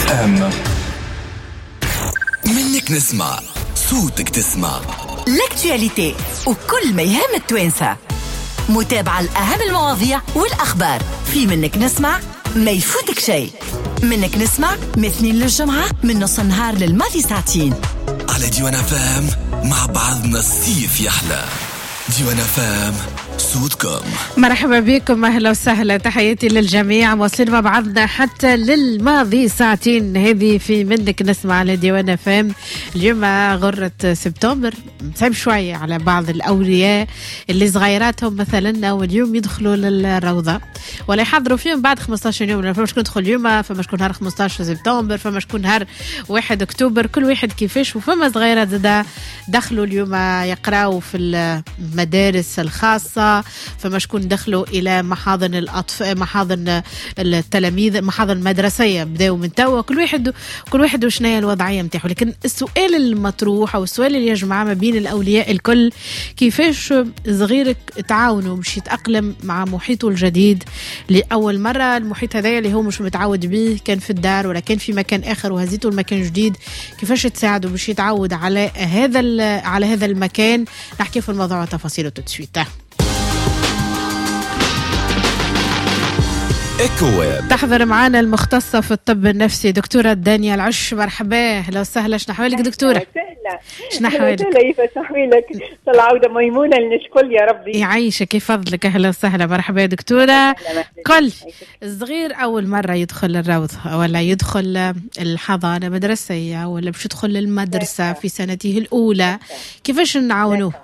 FM. منك نسمع صوتك تسمع لاكتواليتي وكل ما يهم التوانسة. متابعة الأهم المواضيع والأخبار في منك نسمع، ما يفوتك شيء. منك نسمع مثنين للجمعة من نص النهار للماضي ساعتين على ديوان FM. مع بعضنا الصيف يحلى. ديوان FM صوتكم. مرحبا بكم، أهلا وسهلا، تحياتي للجميع. واصلين مع بعضنا حتى للماضي ساعتين هذه في منك نسمع على ديوان FM. اليوم غرة سبتمبر، صعب شوية على بعض الأولياء اللي صغيراتهم مثلا واليوم يدخلوا للروضة ولا يحضروا فيهم بعد 15 يوم. فما شكون تدخل اليوم، فما شكون نهار 15 سبتمبر، فما شكون نهار 1 أكتوبر، كل واحد كيفاش. وفما صغيرات زادا دخلوا اليوم يقراوا في المدارس الخاصة، فما شكون دخلوا إلى محاضن الأطفال، محاضن التلاميذ، محاضن مدرسية بداوا من توا. كل واحد وشنايا الوضعية متاعه. لكن السؤال المطروح أو السؤال اللي يجمع ما بين الأولياء الكل، كيفاش صغيرك تعاونوا باش يتأقلم مع محيطه الجديد لأول مرة؟ المحيط هذا اللي هو مش متعود به، كان في الدار ولا كان في مكان آخر وهزيته المكان جديد، كيفاش تساعدوا باش يتعود على هذا المكان؟ نحكي في الموضوع وتفاصيله تسويت. تحضر معنا المختصة في الطب النفسي دكتورة دانيال عش. مرحبا، اهلا وسهلا. شنو احوالك دكتورة؟ شنو احوالك؟ العودة ميمونة لنشكل يا ربي يعيشك. كيف فضلك؟ اهلا وسهلا، مرحبا يا دكتورة. كل الصغير اول مرة يدخل الروضة ولا يدخل الحضانة مدرسية ولا باش يدخل المدرسة في سنته الأولى، كيفاش نعاونوه؟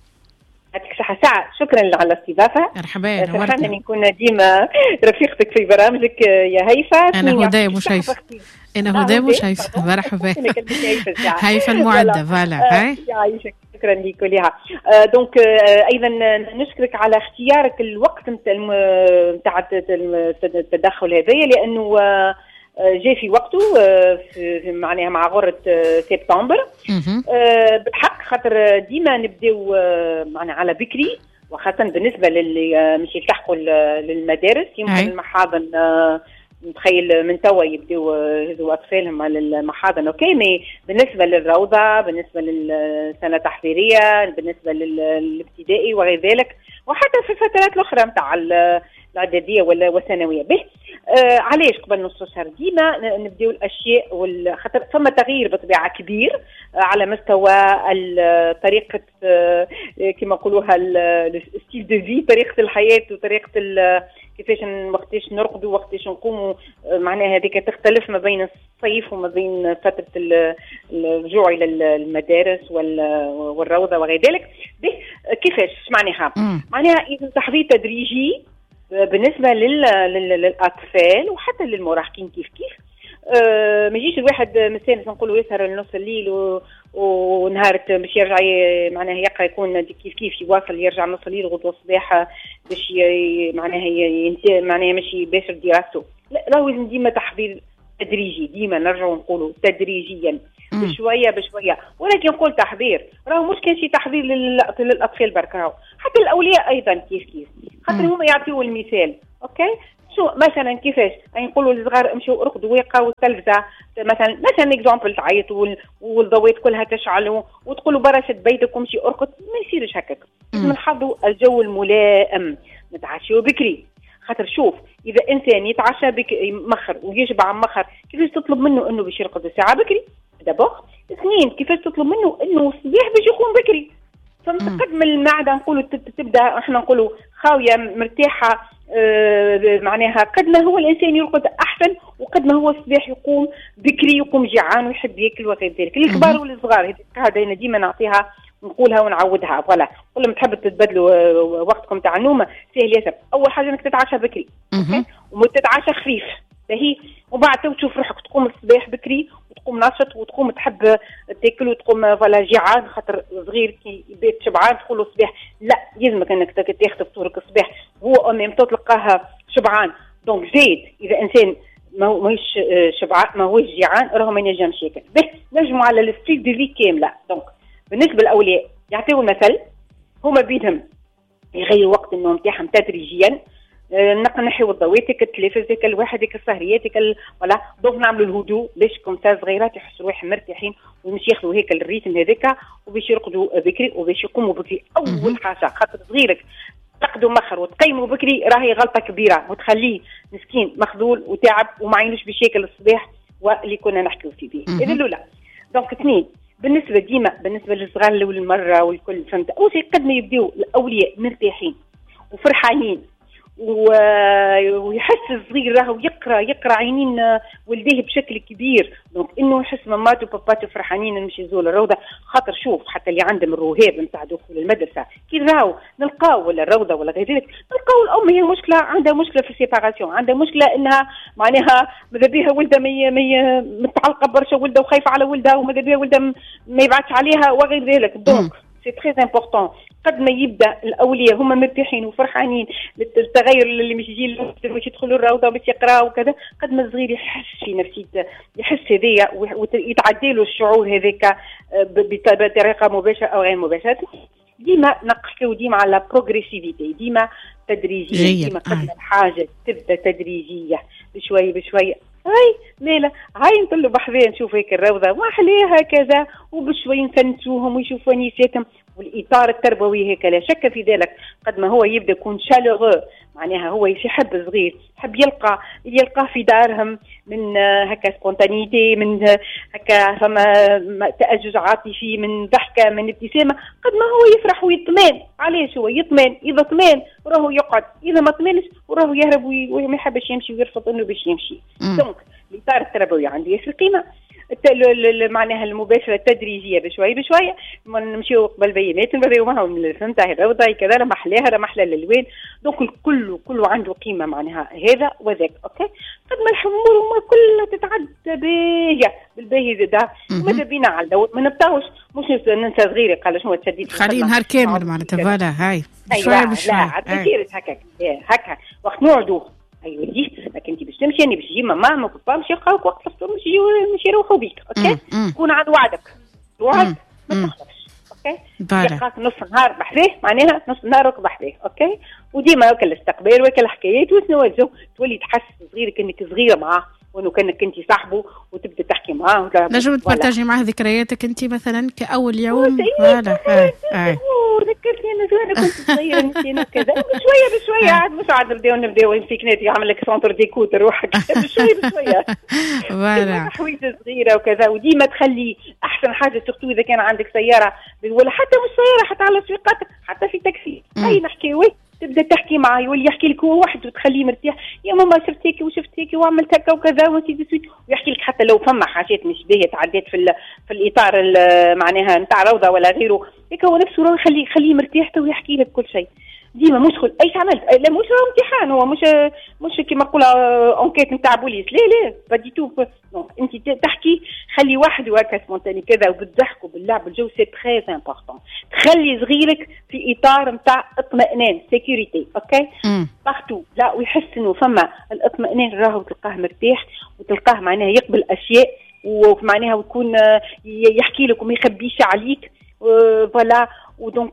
ساعة. شكرا على الاستضافة. مرحبا، فرحانة أن نكون ديما رفيقتك في برامجك يا هيفا. أنا هدايا مش هيفا، أنا هدايا مش هيفا. مرحبا هيفا المعدة فعلا. هاي يعيشك، شكرا لك وليها. دونك أيضا نشكرك على اختيارك الوقت متاع التدخل هذايا، لأنه جاء في وقته معناها مع غرة سبتمبر. بالحق خاطر ديما نبداو معناها على بكري، وخاصة بالنسبة للي مش يلتحقوا للمدارس. يمكن المحاضن متخيل من توا يبداو يهزوا أطفالهم على المحاضن، أوكي، مي بالنسبة للروضة، بالنسبة للسنة التحضيرية، بالنسبة للابتدائي وغير ذلك، وحتى في الفترات الأخرى متاع الإعدادية والثانوية. به علاش قبل نص شهر ديما نبداو الاشياء خاطر ثم تغيير بطبيعه كبير على مستوى طريقه كما نقولوها الستيل دو في، طريقه الحياه وطريقه كيفاش وقتاش نرقدوا وقتاش نقوموا. معناها هذيك تختلف ما بين الصيف وما بين فتره الرجوع الى المدارس والروضه وغير ذلك. كيفاش معناها تحضير تدريجي بالنسبة للأطفال وحتى للمراهقين. كيف ما يجيش الواحد مثلا نقولوا يسهر لنص الليل ونهار باش يرجع معناها يقرأ، يكون كيف يواصل يرجع نص الليل غدوة الصباح باش معناها ماشي باشر دراسته. لا، راهو لازم ديما تحضير تدريجي، ديما نرجعوا نقولوا تدريجيا بشوية. ولكن نقول تحضير راهو مش كان شي تحضير للأطفال بركاو، حتى الأولياء أيضا كيف خاطر هم يعطيوا المثال. أوكي، شو مثلا كيفاش نقولوا للصغار امشوا ارقدوا ويقراوا التلفزة مثلا اكزامبل، تعيطوا والضوات كلها تشعلوا وتقولوا برا شد بيتك ومشي ارقد، ما يصيرش هكاك. لازم نحضروا الجو الملائم، نتعشوا بكري. خاطر شوف، إذا إنسان يتعشى مخر ويشبع مخر، كيفاش تطلب منه إنه باش يرقد ساعة بكري؟ دابا اثنين، كيفاش تطلب منه إنه الصباح باش يقوم بكري؟ فقد من المعدة نقولوا تبدأ احنا نقولوا خاوية مرتاحة. معناها قد ما هو الإنسان يرقد أحسن، وقد ما هو الصباح يقوم بكري، يقوم جيعان ويحب ياكل وغير ذلك. الكبار والصغار هذه ديما نعطيها نقولها ونعودها. فوالا كل ما تحب تتبدلوا وقتكم تاع النوم سهل ياسر. أول حاجة إنك تتعشى بكري، وتتعشى خفيف باهي، وبعد تشوف روحك تقوم الصباح بكري وتقوم ناشط وتقوم تحب تاكل وتقوم فوالا جيعان. خاطر صغير كي يبات شبعان تقول له الصباح لا، يلزمك انك تاخذ فطورك الصباح هو ميمتو تلقاه شبعان. دونك زيد اذا انسان ماهوش شبعان ماهوش جيعان راهو ما ينجمش ياكل. باهي نجموا على الستيل دو في كامله. دونك بالنسبه للاولياء يعطيو المثل، هما بيدهم يغيروا وقت النوم تاعهم تدريجيا. نحيو الضواتك التلفزيك الواحدك السهرياتك ولا دونك نعملوا الهدوء باش كومسا صغيرات يحسوا روحهم مرتاحين ومش ياخذوا هيك الريتم هذاك وباش يرقدوا بكري وباش يقوموا بكري. اول حاجه خاطر صغيرك تقدوا مخر وتقيموا بكري راهي غلطه كبيره وتخليه مسكين مخذول وتعب وما عينوش باش ياكل الصباح واللي كنا نحكيو فيه به. اذا الاولى دونك اثنين بالنسبه للصغار الاول مره والكل فهمت اوسي قد ما يبداو الاولياء مرتاحين وفرحانين ويحس الصغير راهو يقرا عينين والديه بشكل كبير. دونك انه يحس ماماته وباباته فرحانين نمشي نزول الروضه. خاطر شوف حتى اللي عندهم الرهاب نتاع دخول المدرسه كي راهو نلقاو ولا الروضه ولا غير ذلك نلقاو الام هي مشكله عندها مشكله في السيباراسيون، عندها مشكله انها معناها ماذا بها ولدها متعلقه برشا ولدها وخايفه على ولدها وماذا بها ولدها ما يبعثش عليها وغير ذلك. دونك سي تري امبورطون قد ما يبدا الاولياء هما مرتاحين وفرحانين للتغير اللي مش يجي باش يدخلوا الروضه باش يقراوا وكذا، قد ما الصغير يحس في نفسيته يحس هذيا ويتعدى له الشعور هذاك بطريقه مباشره او غير مباشره. ديما نحكيو ديما على بروغريسيفيتي، ديما تدريجيه، ديما قد الحاجه تبدا تدريجيه بشوي بشوي. هاي مالا هاي نطلوا بحذايا نشوف هيك الروضه ما احلاها كذا وبشوي نفنسوهم ويشوفوا نيساتهم والاطار التربوي هيك لا شك في ذلك. قد ما هو يبدا يكون شالوغو معناها هو يحب صغير يحب يلقاه في دارهم من هكا سبونتانيتي من هكا فما تأجج عاطفي من ضحكه من ابتسامه. قد ما هو يفرح ويطمئن. علاش هو يطمئن؟ اذا طمئن وراهو يقعد، اذا ما طمئنش وراهو يهرب وما يحبش يمشي ويرفض انه باش يمشي. دونك الاطار التربوي عنده ياسر قيمه. معناها المباشره التدريجيه بشوي بشوي نمشيو قبل بينات نبداو معهم فهمت الروضه كذا راه محلاها راه محلى الالوان. دونك الكل كله عنده قيمه معناها هذا وذاك. اوكي قد ما الامور هما كلها تتعدى باهيه بالباهي زاده ماذا بينا على الدور ما نبطاوش مش ننسى صغيره قال شنو تشديد خلي نهار كامل معناتها فوالا هاي شويه بشويه لا هكا وقت نقعدوا اي ودي لكن انت باش تمشي يعني باش تجي ماما وبابا مش يلقاوك وقت الفطور مش يروحوا بيك. اوكي تكون عند وعدك الوعد ما تخلفش. اوكي يلقاك نص نهار بحذاه معناها نص نهار راك بحذاه. اوكي وديما هكا الاستقبال وهكا الحكايات وتنوجه تولي تحس صغيرك انك صغيره معاه وانه كانك انت صاحبه وتبدا تحكي معاه. نجم تبارتاجي معاه ذكرياتك انت مثلا كاول يوم. فوالا ذكرتني انا زمان كنت صغيره نسينا كذا بشويه بشويه عاد مش عاد نبداو يمسكنات يعمل لك سونتر ديكوت روحك بشويه بشويه فوالا حويجه صغيره وكذا. وديما تخلي احسن حاجه سورتو اذا كان عندك سياره ولا حتى مش سياره حتى على سويقاتك حتى في تاكسي اي نحكي تبدا تحكي معاه يولي يحكي لك هو وحده وتخليه مرتاح. يا ماما شفت هيك وشفت هيك وعملت هكا وكذا ويحكي لك حتى لو فما حاجات مش باهيه تعديت في الاطار معناها نتاع روضه ولا غيره هيك هو نفسه راه خليه مرتاح تو يحكي لك كل شيء. ديما مش كل ايش عملت لا مش امتحان هو مش كيما نقولوا انكيت نتاع بوليس لا بدي تو انت تحكي خلي واحد هكا سبونتاني كذا وبالضحك وباللعب الجو سي تري امبورطون. تخلي صغيرك في اطار نتاع اطمئنان سيكوريتي. اوكي بارتو لا ويحس انه فما الاطمئنان راهو تلقاه مرتاح وتلقاه معناها يقبل اشياء ومعناها ويكون يحكي لك وما يخبيش عليك فوالا. ودونك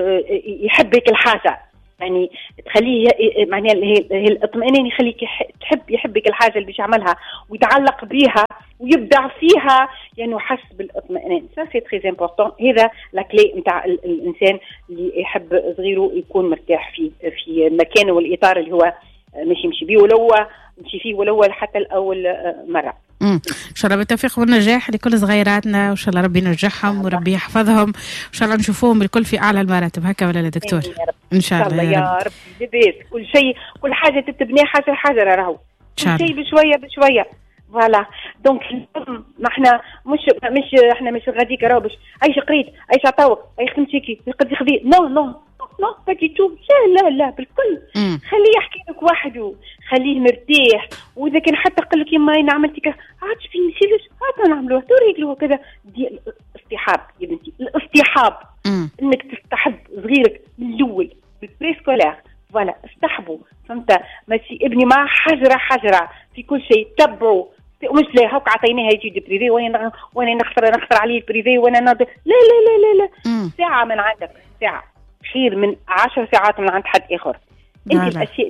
يحب هيك الحاجه يعني تخليه معناها هي الاطمئنان يخليك يحبك الحاجه اللي باش يعملها ويتعلق بها ويبدع فيها يعني حس بالاطمئنان. سا سي تري امبورطون. هذا لا كلي نتاع الانسان اللي يحب صغيره يكون مرتاح في مكانه والاطار اللي هو مش يمشي بيه ولو مشي فيه ولو حتى الاول مره. ان شاء الله بالتوفيق والنجاح لكل صغيراتنا وان شاء الله ربي ينجحهم وربي يحفظهم وان شاء الله نشوفوهم بالكل في اعلى المراتب هكا ولا لا دكتور؟ ان شاء الله يا رب. لباس كل شيء كل حاجه تتبني حاجه راهو كل شيء بشويه بشويه فوالا. دونك احنا مش غاديك راهو باش ايش قريت ايش عطاوك اي خمسيكي قد يخذي نو باكي تو لا بالكل. خليه يحكي لك وحده خليه مرتاح. واذا كان حتى قال لك يما انا عملت عادش في مسيلش هذا نعملوه توريك له كذا دي الاصطحاب يا بنتي الاصطحاب انك تستحب صغيرك من الاول بالبريسكولار فوالا استحبوا فهمت ماشي ابني مع حجره في كل شيء تبعوا مش لا هاك عطيناها يجي دي بريفي وانا نخسر عليه البريفي وانا لا ساعه من عندك ساعه خير من 10 ساعات من عند حد اخر. انت الاشياء بيدك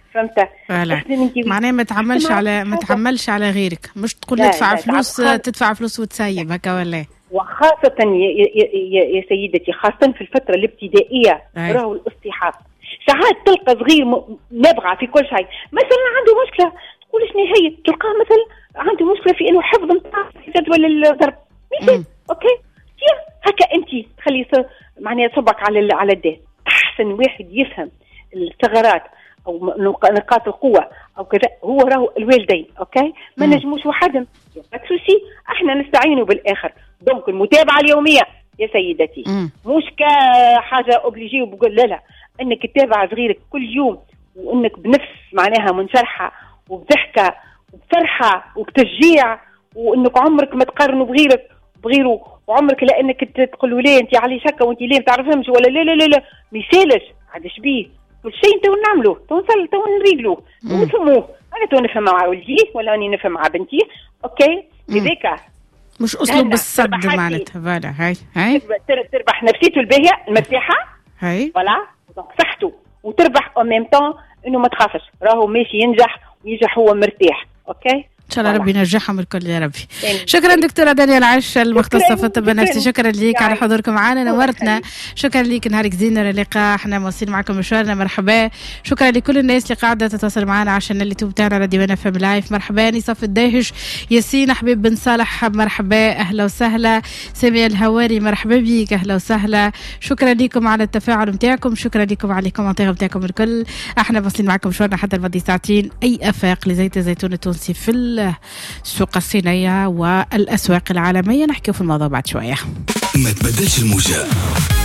فهمت؟ معناه ما تعملش على غيرك، مش تقول ندفع فلوس تدفع فلوس وتسيب هكا ولا. وخاصة يا سيدتي خاصة في الفترة الابتدائية راهو الاصطحاب ساعات تلقى صغير نابغة في كل شيء، مثلا عنده مشكلة تقول شنو هي، تلقاه مثلا عنده مشكلة في انه حفظ نتاع جدول الضرب مثلا اوكي هكا انت تخلي معناها صبك على الدين. احسن واحد يفهم الثغرات او نقاط القوه او كذا هو راهو الوالدين. اوكي ما نجموش وحدهم سوسي، احنا نستعينوا بالاخر. دونك المتابعه اليوميه يا سيدتي مش كحاجه اوبليجي وبقول لا انك تتابع صغيرك كل يوم، وانك بنفس معناها منشرحه وبضحكه وبفرحه وبتشجيع، وانك عمرك ما تقارنوا بغيره وعمرك لانك تقولوا ليه انت علي شكه وانت ليه ما تعرفهمش ولا لا لا لا لا ما يسالش عادش بيه كل شيء تو نعملوه تو نريقلوه ونفهموه. انا تو نفهم مع ولدي ولا اني نفهم مع بنتي. اوكي هذاك مش اسلوب الصد معناتها فوالا هاي تربح نفسيته الباهيه المرتاحه هاي فوالا صحته، وتربح او ميم طون انه ما تخافش راهو ماشي ينجح هو مرتاح. اوكي ان شاء الله ربي ينجحهم الكل يا ربي. شكرا دكتوره دانيال عش المختصه في الطب النفسي، شكرا ليك على حضوركم معنا نورتنا. شكرا ليك نهارك زين اللقاء، احنا مواصلين معكم مشوارنا. مرحبا. شكرا لكل الناس اللي قاعده تتواصل معنا عشان اليوتيوب تاعنا راديو انا فم لايف. مرحبا نصف الداهش، ياسين حبيب بن صالح مرحبا اهلا وسهلا. سامي الهواري مرحبا بيك اهلا وسهلا. شكرا لكم على التفاعل نتاعكم، شكرا لكم على الكومنتات نتاعكم الكل. احنا واصلين معكم مشوارنا حتى الماضي ساعتين. اي افاق لزيت الزيتون التونسي في السوق الصينية والأسواق العالمية، نحكي في الموضوع بعد شوية. ما تبدلش الموجة.